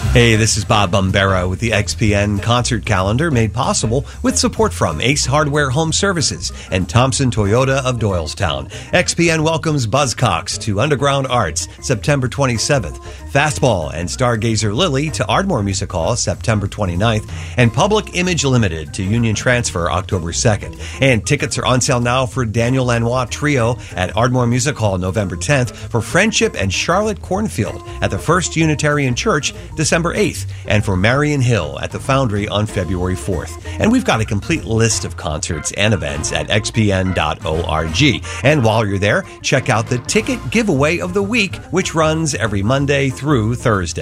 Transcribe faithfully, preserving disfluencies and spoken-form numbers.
Hey, this is Bob Bombera with the X P N concert calendar, made possible with support from Ace Hardware Home Services and Thompson Toyota of Doylestown. X P N welcomes Buzzcocks to Underground Arts September twenty-seventh, Fastball and Stargazer Lily to Ardmore Music Hall September twenty-ninth, and Public Image Limited to Union Transfer October second. And tickets are on sale now for Daniel Lanois Trio at Ardmore Music Hall November tenth, for Friendship and Charlotte Cornfield at the First Unitarian Church December eighth, and for Marion Hill at the Foundry on February fourth. And we've got a complete list of concerts and events at x p n dot org. And while you're there, check out the Ticket Giveaway of the Week, which runs every Monday through Thursday.